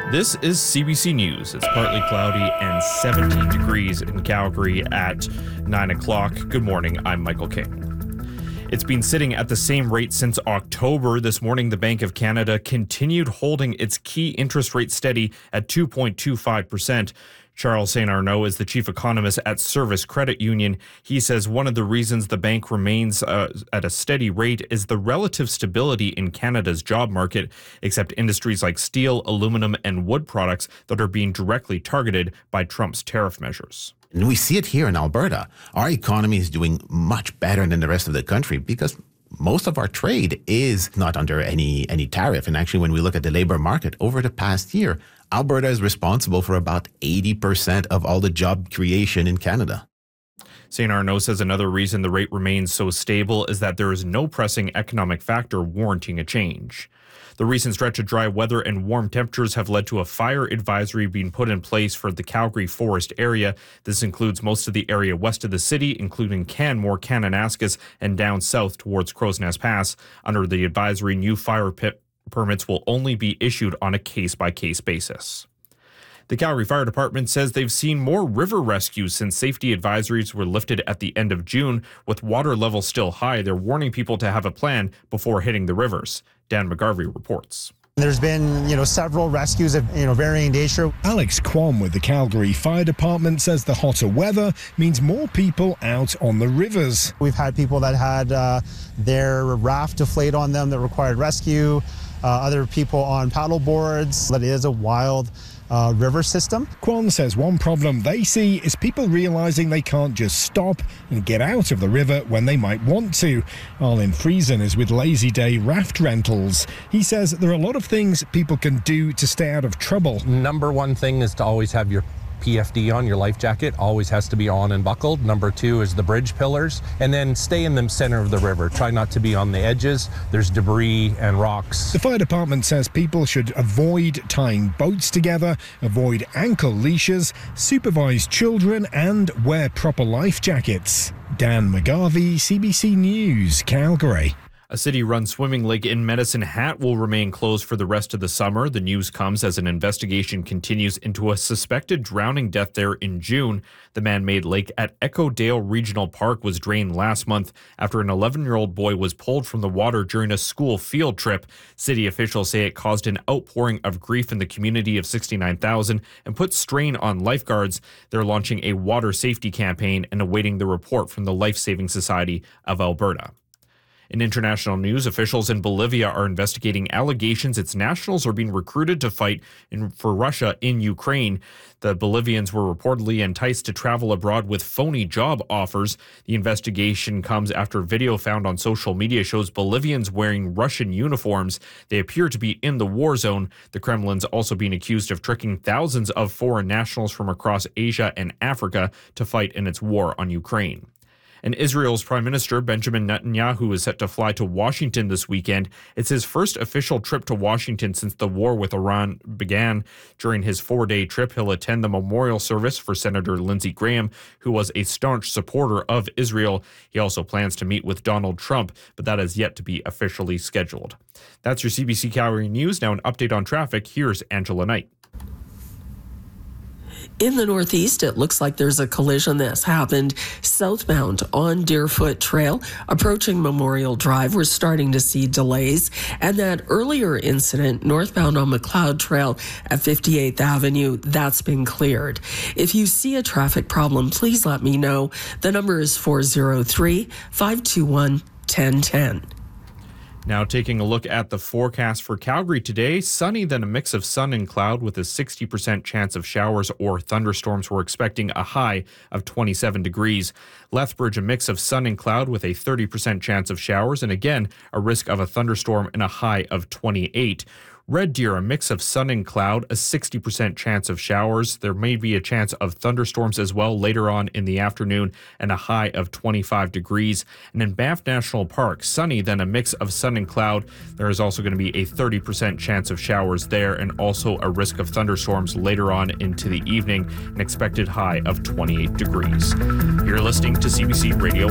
This is CBC News. It's partly cloudy and 17 degrees in Calgary at 9 o'clock. Good morning. I'm Michael King. It's been sitting at the same rate since October. This morning, the Bank of Canada continued holding its key interest rate steady at 2.25%. Charles St. Arnaud is the chief economist at Service Credit Union. He says one of the reasons the bank remains at a steady rate is the relative stability in Canada's job market, except industries like steel, aluminum, and wood products that are being directly targeted by Trump's tariff measures. And we see it here in Alberta. Our economy is doing much better than the rest of the country because most of our trade is not under any tariff. And actually, when we look at the labor market over the past year, Alberta is responsible for about 80% of all the job creation in Canada. St. Arnaud says another reason the rate remains so stable is that there is no pressing economic factor warranting a change. The recent stretch of dry weather and warm temperatures have led to a fire advisory being put in place for the Calgary Forest area. This includes most of the area west of the city, including Canmore, Kananaskis, and down south towards Crowsnest Pass. Under the advisory, new fire pit permits will only be issued on a case-by-case basis. The Calgary Fire Department says they've seen more river rescues since safety advisories were lifted at the end of June. With water levels still high, they're warning people to have a plan before hitting the rivers. Dan McGarvey reports. There's been, several rescues of, varying nature. Alex Kwon with the Calgary Fire Department says the hotter weather means more people out on the rivers. We've had people that had their raft deflate on them that required rescue, other people on paddle boards. That is a wild river system. Kwon says one problem they see is people realizing they can't just stop and get out of the river when they might want to. Arlen Friesen is with Lazy Day Raft Rentals. He says there are a lot of things people can do to stay out of trouble. Number one thing is to always have your PFD on, your life jacket always has to be on and buckled. Number two is the bridge pillars, and then stay in the center of the river. Try not to be on the edges. There's debris and rocks. The fire department says people should avoid tying boats together, avoid ankle leashes, supervise children, and wear proper life jackets. Dan McGarvey, CBC News, Calgary. A city-run swimming lake in Medicine Hat will remain closed for the rest of the summer. The news comes as an investigation continues into a suspected drowning death there in June. The man-made lake at Echo Dale Regional Park was drained last month after an 11-year-old boy was pulled from the water during a school field trip. City officials say it caused an outpouring of grief in the community of 69,000 and put strain on lifeguards. They're launching a water safety campaign and awaiting the report from the Life Saving Society of Alberta. In international news, officials in Bolivia are investigating allegations its nationals are being recruited to fight for Russia in Ukraine. The Bolivians were reportedly enticed to travel abroad with phony job offers. The investigation comes after video found on social media shows Bolivians wearing Russian uniforms. They appear to be in the war zone. The Kremlin's also being accused of tricking thousands of foreign nationals from across Asia and Africa to fight in its war on Ukraine. And Israel's Prime Minister Benjamin Netanyahu is set to fly to Washington this weekend. It's his first official trip to Washington since the war with Iran began. During his 4-day trip, he'll attend the memorial service for Senator Lindsey Graham, who was a staunch supporter of Israel. He also plans to meet with Donald Trump, but that is yet to be officially scheduled. That's your CBC Calgary News. Now an update on traffic. Here's Angela Knight. In the northeast, it looks like there's a collision that's happened southbound on Deerfoot Trail. Approaching Memorial Drive, we're starting to see delays. And that earlier incident northbound on McLeod Trail at 58th Avenue, that's been cleared. If you see a traffic problem, please let me know. The number is 403-521-1010. Now taking a look at the forecast for Calgary today, sunny, then a mix of sun and cloud with a 60% chance of showers or thunderstorms. We're expecting a high of 27 degrees. Lethbridge, a mix of sun and cloud with a 30% chance of showers, and again, a risk of a thunderstorm and a high of 28. Red Deer, a mix of sun and cloud, a 60% chance of showers. There may be a chance of thunderstorms as well later on in the afternoon, and a high of 25 degrees. And in Banff National Park, sunny, then a mix of sun and cloud. There is also going to be a 30% chance of showers there, and also a risk of thunderstorms later on into the evening, an expected high of 28 degrees. You're listening to CBC Radio